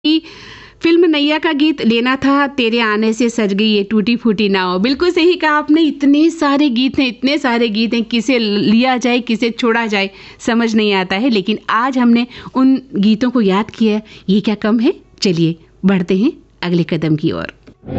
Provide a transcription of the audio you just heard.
कि फिल्म नैया का गीत लेना था, तेरे आने से सज गई ये टूटी फूटी नाव। बिल्कुल सही कहा आपने, इतने सारे गीत हैं, किसे लिया जाए किसे छोड़ा जाए समझ नहीं आता है, लेकिन आज हमने उन गीतों को याद किया। ये क्या कम है, चलिए बढ़ते हैं अगले कदम की ओर।